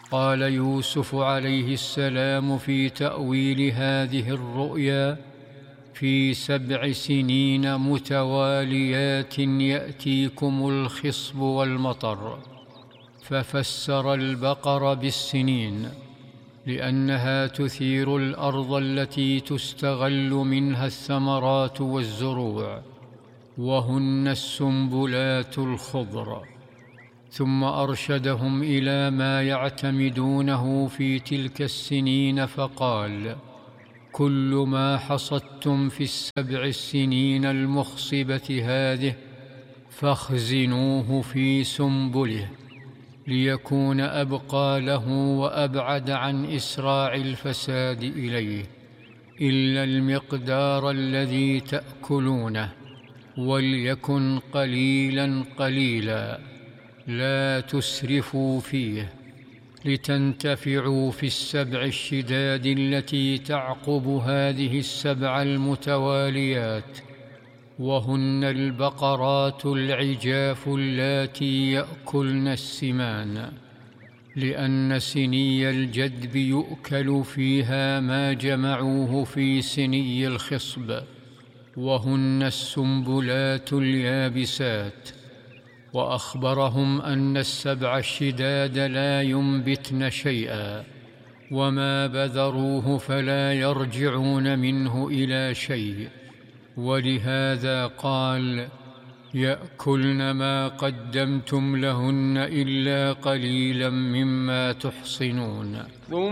قال يوسف عليه السلام في تأويل هذه الرؤيا: في 7 سنين متواليات يأتيكم الخصب والمطر. ففسر البقر بالسنين لأنها تثير الأرض التي تستغل منها الثمرات والزروع، وهن السنبلات الخضر. ثم أرشدهم إلى ما يعتمدونه في تلك السنين فقال: كل ما حصدتم في 7 سنين المخصبة هذه فاخزنوه في سنبله، ليكون أبقى له وأبعد عن إسراع الفساد إليه، إلا المقدار الذي تأكلونه، وليكن قليلا قليلا، لا تسرفوا فيه، لتنتفعوا في 7 الشداد التي تعقب هذه 7 المتواليات، وهن البقرات العجاف اللاتي يأكلن السمان، لأن سني الجدب يؤكل فيها ما جمعوه في سني الخصب، وهن السنبلات اليابسات. وأخبرهم أن 7 الشداد لا ينبتن شيئا، وما بذروه فلا يرجعون منه إلى شيء، ولهذا قال: يأكلن ما قدمتم لهن إلا قليلا مما تحصنون.